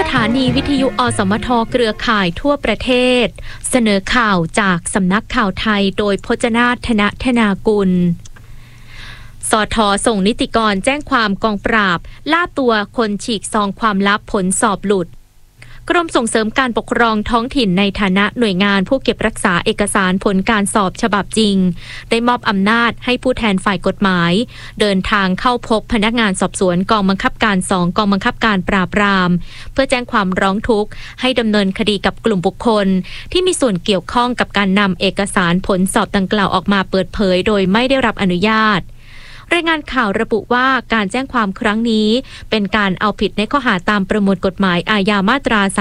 ถานีวิทยุอสมทเครือข่ายทั่วประเทศเสนอข่าวจากสำนักข่าวไทยโดยพจนาถ ธนธนากุลสท.ส่งนิติกรแจ้งความกองปราบล่าตัวคนฉีกซองความลับผลสอบหลุดกรมส่งเสริมการปกครองท้องถิ่นในฐานะหน่วยงานผู้เก็บรักษาเอกสารผลการสอบฉบับจริงได้มอบอำนาจให้ผู้แทนฝ่ายกฎหมายเดินทางเข้าพบพนักงานสอบสวนกองบังคับการ2กองบังคับการปราบปรามเพื่อแจ้งความร้องทุกข์ให้ดำเนินคดีกับกลุ่มบุคคลที่มีส่วนเกี่ยวข้องกับการนำเอกสารผลสอบดังกล่าวออกมาเปิดเผยโดยไม่ได้รับอนุญาตรายงานข่าวระบุว่าการแจ้งความครั้งนี้เป็นการเอาผิดในข้อหาตามประมวลกฎหมายอาญามาตรา